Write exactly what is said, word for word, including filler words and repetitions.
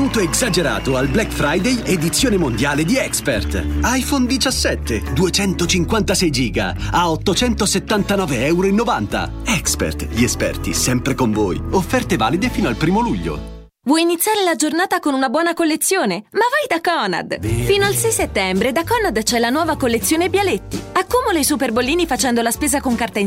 sconto esagerato al Black Friday edizione mondiale di Expert. iPhone diciassette, duecentocinquantasei giga a ottocentosettantanove e novanta euro. Expert, gli esperti sempre con voi. Offerte valide fino al primo luglio. Vuoi iniziare la giornata con una buona collezione? Ma vai da Conad! Fino al sei settembre da Conad c'è la nuova collezione Bialetti. Accumula i super bollini facendo la spesa con carta